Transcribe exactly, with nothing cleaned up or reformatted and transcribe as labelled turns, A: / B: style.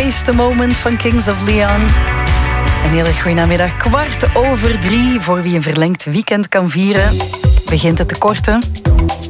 A: Waste a Moment van Kings of Leon. Een hele goede namiddag, kwart over drie. Voor wie een verlengd weekend kan vieren, begint het te korten.